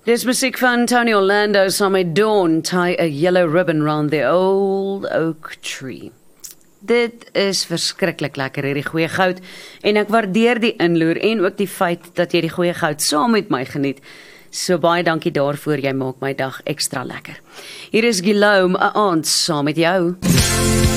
Dis musiek van Tony Orlando saam met Dawn, tie a yellow ribbon round the old oak tree. Dit is verskriklik lekker hierdie goeie goud en ek waardeer die inloer en ook die feit dat jy die goeie goud saam met my geniet. So baie dankie daarvoor, jy maak my dag ekstra lekker. Hier is Guillaume, 'n aand saam met jou.